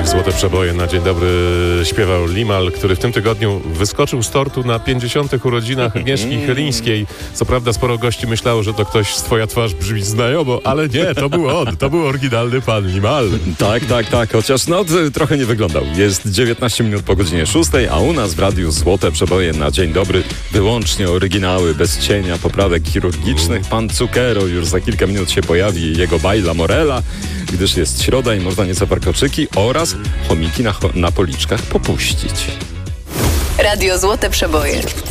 Złote przeboje na dzień dobry śpiewał Limal, który w tym tygodniu wyskoczył z tortu na 50. urodzinach Agnieszki Chylińskiej. Co prawda sporo gości myślało, że to ktoś z Twoja twarz brzmi znajomo, ale nie, to był on, to był oryginalny pan Limal. Tak, chociaż trochę nie wyglądał. Jest 19 minut po godzinie 6, a u nas w radiu Złote przeboje na dzień dobry wyłącznie oryginały, bez cienia poprawek chirurgicznych. Pan Zucchero już za kilka minut się pojawi i jego Baila Morella, gdyż jest środa i można nieco warkoczyki oraz chomiki na policzkach popuścić. Radio Złote Przeboje.